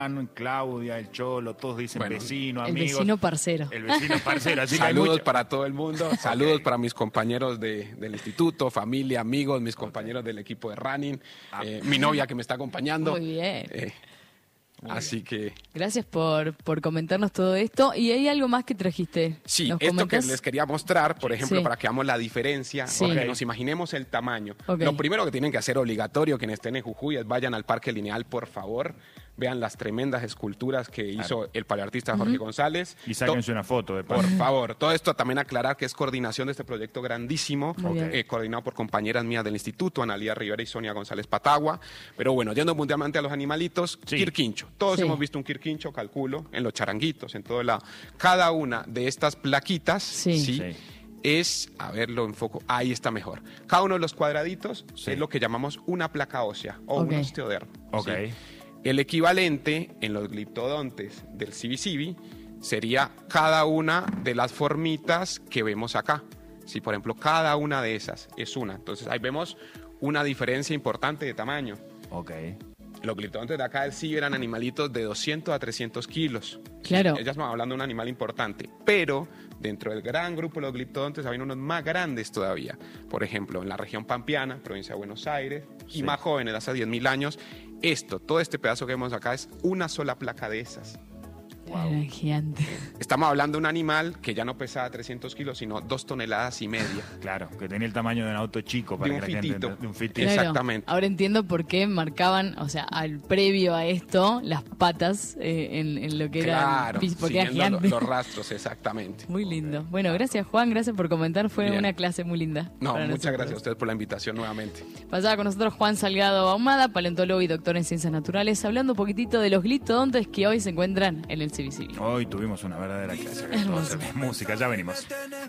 Claudia, el Cholo, todos dicen vecino, el amigos. Vecino parcero. El vecino parcero. Así saludos que para todo el mundo, saludos para mis compañeros del instituto, familia, amigos, mis compañeros del equipo de running, mi novia que me está acompañando. Muy bien. Así que... Gracias por comentarnos todo esto. ¿Y hay algo más que trajiste? Sí, ¿Nos esto comentas? que les quería mostrar, por ejemplo, Sí. para que veamos la diferencia, Sí. que nos imaginemos el tamaño. Ok. Lo primero que tienen que hacer obligatorio, quienes estén en Jujuy, es vayan al Parque Lineal, por favor. Vean las tremendas esculturas que hizo el paleoartista Jorge González. Y sáquense una foto de Por favor, todo esto también aclarar que es coordinación de este proyecto grandísimo, Muy bien. coordinado por compañeras mías del instituto, Analía Rivera y Sonia González Patagua. Pero bueno, yendo mundialmente a los animalitos, Sí. quirquincho. Todos Sí. hemos visto un quirquincho, calculo, en los charanguitos, en todo lado. Cada una de estas plaquitas, Sí. Sí. es, a ver, lo enfoco, ahí está mejor. Cada uno de los cuadraditos Sí. es lo que llamamos una placa ósea o Ok. un osteodermo. Ok. ¿sí? El equivalente en los gliptodontes del CBCB sería cada una de las formitas que vemos acá. Si, por ejemplo, cada una de esas es una. Entonces, ahí vemos una diferencia importante de tamaño. Ok. Los gliptodontes de acá del CIB eran animalitos de 200 a 300 kilos. Claro. Ellas van hablando de un animal importante. Pero dentro del gran grupo de los gliptodontes hay unos más grandes todavía. Por ejemplo, en la región pampeana, provincia de Buenos Aires, y más jóvenes, hace 10.000 años. Todo este pedazo que vemos acá es una sola placa de esas. Era gigante. Estamos hablando de un animal que ya no pesaba 300 kilos, sino 2,5 toneladas. Claro, que tenía el tamaño de un auto chico para De un que la gente fitito. de un fitito. Claro. Exactamente. Ahora entiendo por qué marcaban, o sea, al previo a esto, las patas en lo que Claro, era. Porque era siguiendo gigante. los rastros, exactamente. Muy lindo. Bueno, gracias Juan, gracias por comentar. Fue Bien. una clase muy linda. No, para muchas nosotros. gracias a ustedes por la invitación nuevamente. Pasaba con nosotros Juan Salgado Ahumada, paleontólogo y doctor en ciencias naturales, hablando un poquitito de los gliptodontes que hoy se encuentran en el CBCB. Hoy tuvimos una verdadera clase. Hermoso. Música, ya venimos.